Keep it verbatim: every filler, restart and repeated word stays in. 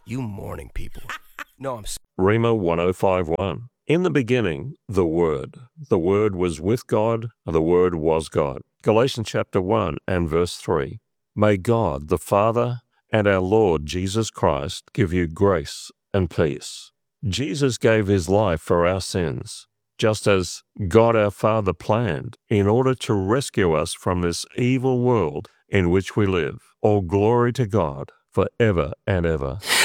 You morning people. No, I'm s- Rima one oh five one. In the beginning, the Word. The Word was with God, and the Word was God. Galatians chapter one and verse three. May God, the Father, and our Lord Jesus Christ give you grace and peace. Jesus gave his life for our sins, just as God our Father planned, in order to rescue us from this evil world in which we live. All glory to God forever and ever.